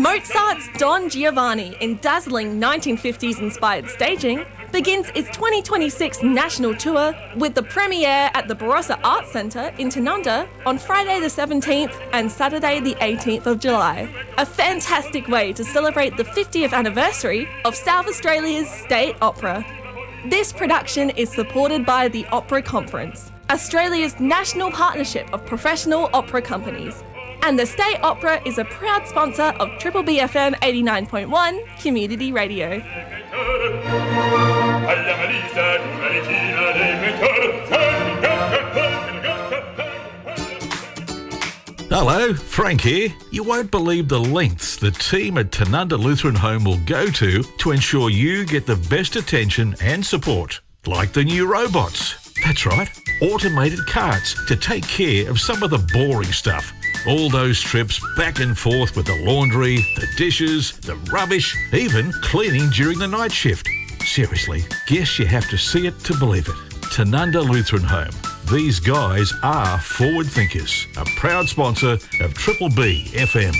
Mozart's Don Giovanni, in dazzling 1950s-inspired staging, begins its 2026 national tour with the premiere at the Barossa Arts Centre in Tanunda on Friday the 17th and Saturday the 18th of July. A fantastic way to celebrate the 50th anniversary of South Australia's State Opera. This production is supported by the Opera Conference, Australia's national partnership of professional opera companies. And the State Opera is a proud sponsor of Triple B FM 89.1 Community Radio. Hello, Frank here. You won't believe the lengths the team at Tanunda Lutheran Home will go to ensure you get the best attention and support. Like the new robots. That's right, automated carts to take care of some of the boring stuff. All those trips back and forth with the laundry, the dishes, the rubbish, even cleaning during the night shift. Seriously, guess you have to see it to believe it. Tanunda Lutheran Home. These guys are forward thinkers. A proud sponsor of Triple B FM.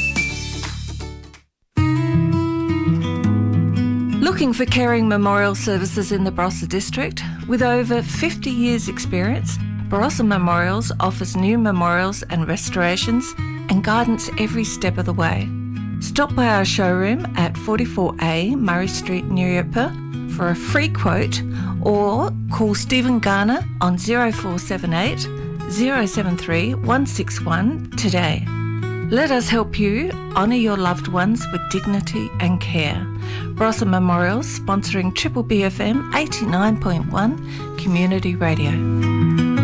Looking for caring memorial services in the Barossa district? With over 50 years experience, Barossa Memorials offers new memorials and restorations and guidance every step of the way. Stop by our showroom at 44A Murray Street, Nuriootpa for a free quote, or call Stephen Garner on 0478 073 161 today. Let us help you honour your loved ones with dignity and care. Barossa Memorials sponsoring Triple B FM 89.1 Community Radio.